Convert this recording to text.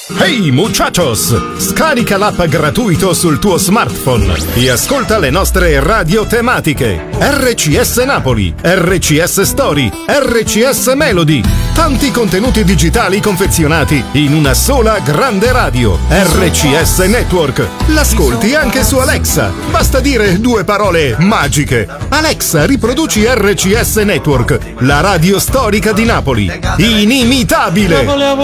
Hey muchachos! Scarica l'app gratuito sul tuo smartphone e ascolta le nostre radio tematiche. RCS Napoli, RCS Story, RCS Melody. Tanti contenuti digitali confezionati in una sola grande radio. RCS Network. L'ascolti anche su Alexa. Basta dire due parole magiche. Alexa, riproduci RCS Network, la radio storica di Napoli. Inimitabile!